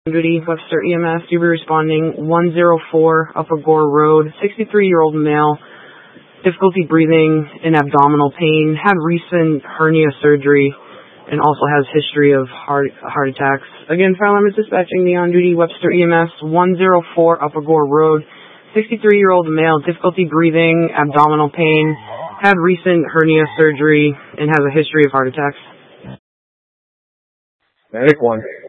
Duty, Webster EMS, you'll be responding 104 Upper Gore Road, 63-year-old male, difficulty breathing and abdominal pain, had recent hernia surgery, and also has history of heart attacks. Again, fire alarm is dispatching the on-duty Webster EMS, 104 Upper Gore Road, 63-year-old male, difficulty breathing, abdominal pain, had recent hernia surgery, and has a history of heart attacks. Medic 1.